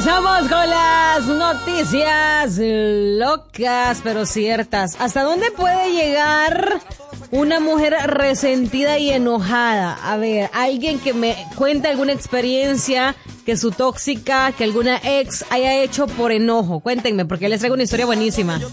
Regresamos con las noticias locas pero ciertas. ¿Hasta dónde puede llegar una mujer resentida y enojada? A ver, alguien que me cuente alguna experiencia que su tóxica, que alguna ex haya hecho por enojo. Cuéntenme, porque les traigo una historia buenísima.